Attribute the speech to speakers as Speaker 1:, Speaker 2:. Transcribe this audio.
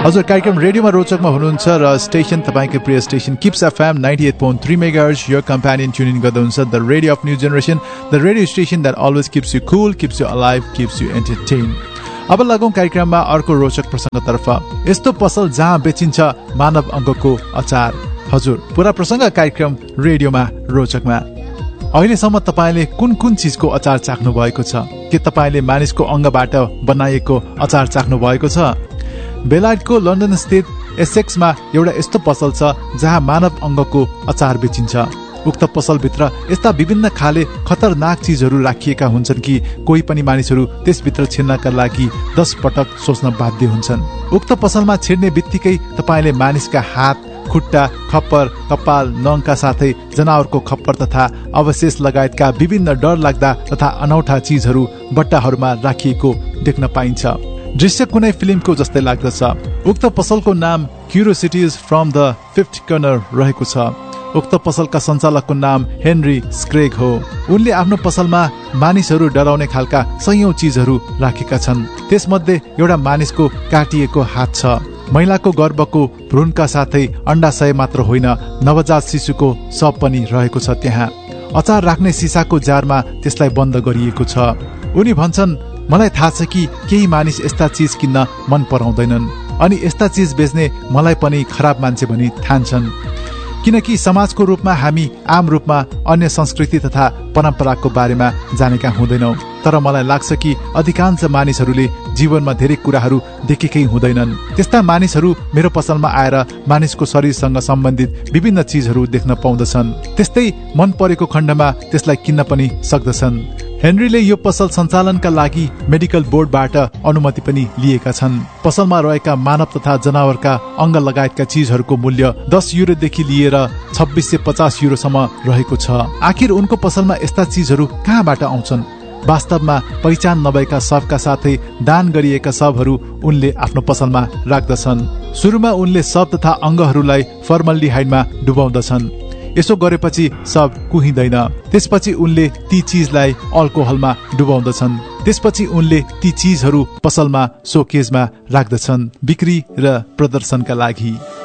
Speaker 1: हजुर कार्यक्रम रेडियोमा रोचकमा हुनुहुन्छ र स्टेशन तपाईँको प्रिय स्टेशन किप्स एफएम 98.3 मेगाहर्ट्ज यो कम्प्यानियन ट्युनिङ गर्दै हुन्छ the radio of new generation the radio station that always kips you Kul kips you alive kips you entertain. अब लगौँ कार्यक्रममा अर्को रोचक प्रसङ्गतर्फ। यस्तो पसल जहाँ बेचिन्छ मानव अङ्गको अचार। हजुर पुरा प्रसङ्ग कार्यक्रम रेडियोमा रोचकमा। अहिलेसम्म तपाईँले कुन कुन चिजको अचार चाख्नु भएको छ? के तपाईँले मानिसको अङ्गबाट बनाइएको अचार चाख्नु भएको छ? बेलायतको लन्डन स्थित एसेक्समा एउटा यस्तो पसल छ जहाँ मानव अङ्गको अचार बेचिन्छ। उक्त पसलभित्र यस्ता विभिन्न खाले खतरनाक चिजहरू राखिएका हुन्छन् कि कोही पनि मानिसहरू त्यसभित्र छिर्नका लागि 10 पटक सोच्न बाध्य हुन्छन्। उक्त पसलमा छिर्ने बित्तिकै तपाईँले मानिसका हात, खुट्टा, खप्पर, कपाल, नङका साथै जनावरको खप्पर तथा अवशेष लगायतका विभिन्न डरलाग्दा तथा अनौठा चिजहरू बट्टाहरूमा राखिएको देख्न पाइन्छ। दृश्य कुनै फिल्मको जस्तै लाग्दछ। उक्त पसलको नाम क्युरियोसिटिज फ्रम द फिफ्थ कर्नर रहेको छ। उक्त पसलका सञ्चालकको नाम हेनरी स्क्रेग हो। उनले आफ्नो पसलमा मानिसहरू डराउने खालका सयौं चिजहरू राखेका छन्। त्यसमध्ये एउटा मानिसको काटिएको हात छ। महिलाको गर्भको भ्रूणका साथै अण्डाशय मात्र होइन, नवजात शिशुको शव पनि रहेको छ त्यहाँ। अचार राख्ने सिसाको जारमा त्यसलाई बन्द गरिएको छ। उनी भन्छन्, मलाई थाहा छ कि केही मानिस यस्ता चिज किन्न मन पराउँदैनन् अनि यस्ता चिज बेच्ने मलाई पनि खराब मान्छे भनी ठान्छन्, किनकि समाजको रूपमा हामी आम रूपमा अन्य संस्कृति तथा परम्पराको बारेमा जानेका हुँदैनौँ। तर मलाई लाग्छ कि अधिकांश मानिसहरूले जीवनमा धेरै कुराहरू देखेकै हुँदैनन्। त्यस्ता मानिसहरू मेरो पसलमा आएर मानिसको शरीरसँग सम्बन्धित विभिन्न चिजहरू देख्न पाउँदछन्। त्यस्तै मन परेको खण्डमा त्यसलाई किन्न पनि सक्दछन्। हेनरीले यो पसल सञ्चालनका लागि मेडिकल बोर्डबाट अनुमति पनि लिएका छन्। पसलमा रहेका मानव तथा जनावरका अङ्ग लगायतका चिजहरूको मूल्य 10 युरोदेखि लिएर 2650 युरोसम्म रहेको छ। आखिर उनको पसलमा यस्ता चिजहरू कहाँबाट आउँछन्? वास्तवमा पहिचान नभएका शवका साथै दान गरिएका शवहरू उनले आफ्नो पसलमा राख्दछन्। सुरुमा उनले शव तथा अङ्गहरूलाई फर्मल्डिहाइडमा डुबाउँदछन्। यसो गरेपछि शव कुहिँदैन। त्यसपछि उनले ती चिजलाई अल्कोहलमा डुबाउँदछन्। त्यसपछि उनले ती चिजहरू पसलमा सोकेजमा राख्दछन् बिक्री र प्रदर्शनका लागि।